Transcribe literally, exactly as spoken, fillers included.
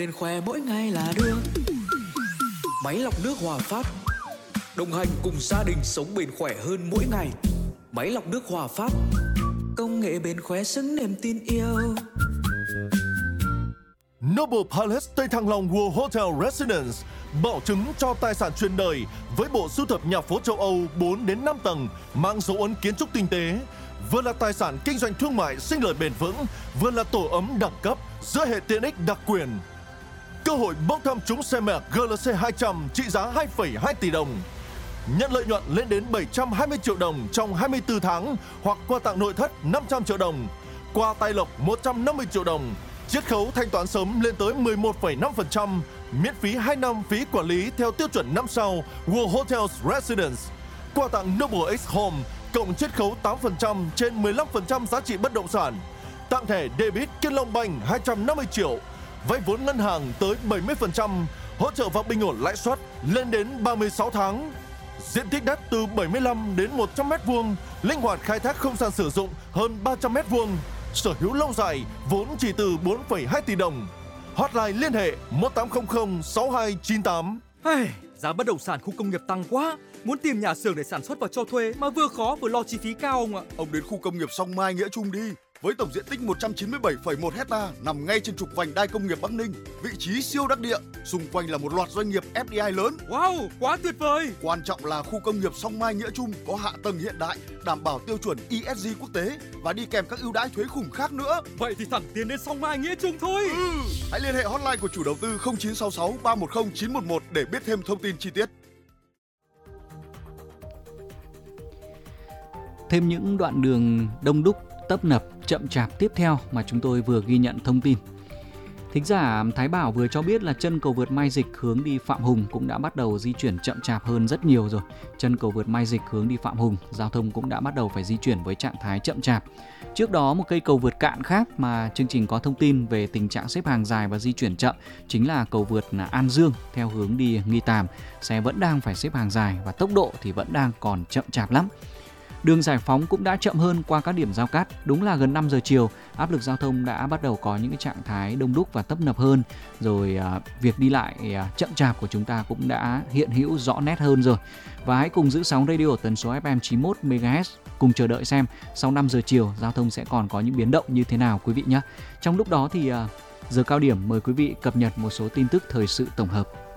Bên khỏe mỗi ngày là được. Máy lọc nước Hòa Phát, đồng hành cùng gia đình sống bền khỏe hơn mỗi ngày. Máy lọc nước Hòa Phát, công nghệ bền khỏe xứng niềm tin yêu. Noble Palace Tây Thăng Long World Hotel Residence bảo chứng cho tài sản truyền đời với bộ sưu tập nhà phố châu Âu bốn đến năm tầng mang dấu ấn kiến trúc tinh tế, vừa là tài sản kinh doanh thương mại sinh lời bền vững, vừa là tổ ấm đẳng cấp giữa hệ tiện ích đặc quyền. Cơ hội bốc thăm trúng xe Merc G L C hai trăm trị giá hai phẩy hai tỷ đồng. Nhận lợi nhuận lên đến bảy trăm hai mươi triệu đồng trong hai mươi tư tháng hoặc quà tặng nội thất năm trăm triệu đồng, quà tài lộc một trăm năm mươi triệu đồng. Chiết khấu thanh toán sớm lên tới mười một phẩy năm phần trăm, miễn phí hai năm phí quản lý theo tiêu chuẩn năm sao World Hotels Residence. Quà tặng Noble X Home cộng chiết khấu tám phần trăm trên mười lăm phần trăm giá trị bất động sản. Tặng thẻ debit Kiên Long Bank hai trăm năm mươi triệu, vay vốn ngân hàng tới bảy mươi phần trăm, hỗ trợ và bình ổn lãi suất lên đến ba mươi sáu tháng. Diện tích đất từ bảy mươi lăm đến một trăm mét vuông, linh hoạt khai thác không gian sử dụng hơn ba trăm mét vuông. Sở hữu lâu dài, vốn chỉ từ bốn phẩy hai tỷ đồng. Hotline liên hệ một tám không không sáu hai chín tám. Hey, giá bất động sản khu công nghiệp tăng quá, muốn tìm nhà xưởng để sản xuất và cho thuê mà vừa khó vừa lo chi phí cao ông ạ. Ông đến khu công nghiệp Song Mai Nghĩa Trung đi. Với tổng diện tích một trăm chín mươi bảy phẩy một hecta nằm ngay trên trục vành đai công nghiệp Bắc Ninh, vị trí siêu đắc địa, xung quanh là một loạt doanh nghiệp F D I lớn. Wow, quá tuyệt vời! Quan trọng là khu công nghiệp Song Mai Nghĩa Trung có hạ tầng hiện đại, đảm bảo tiêu chuẩn E S G quốc tế và đi kèm các ưu đãi thuế khủng khác nữa. Vậy thì thẳng tiến đến Song Mai Nghĩa Trung thôi. Ừ. Hãy liên hệ hotline của chủ đầu tư không chín sáu sáu ba một không chín một một để biết thêm thông tin chi tiết. Thêm những đoạn đường đông đúc, tấp nập, chậm chạp tiếp theo mà chúng tôi vừa ghi nhận thông tin. Thính giả Thái Bảo vừa cho biết là chân cầu vượt Mai Dịch hướng đi Phạm Hùng cũng đã bắt đầu di chuyển chậm chạp hơn rất nhiều rồi. Chân cầu vượt Mai Dịch hướng đi Phạm Hùng, giao thông cũng đã bắt đầu phải di chuyển với trạng thái chậm chạp. Trước đó, một cây cầu vượt cạn khác mà chương trình có thông tin về tình trạng xếp hàng dài và di chuyển chậm chính là cầu vượt An Dương theo hướng đi Nghi Tàm. Xe vẫn đang phải xếp hàng dài và tốc độ thì vẫn đang còn chậm chạp lắm. Đường Giải Phóng cũng đã chậm hơn qua các điểm giao cắt. Đúng là gần năm giờ chiều, áp lực giao thông đã bắt đầu có những cái trạng thái đông đúc và tấp nập hơn. Rồi à, việc đi lại à, chậm chạp của chúng ta cũng đã hiện hữu rõ nét hơn rồi. Và hãy cùng giữ sóng radio tần số F M chín mươi mốt mê ga héc, cùng chờ đợi xem sau năm giờ chiều giao thông sẽ còn có những biến động như thế nào quý vị nhé. Trong lúc đó thì à, giờ cao điểm mời quý vị cập nhật một số tin tức thời sự tổng hợp.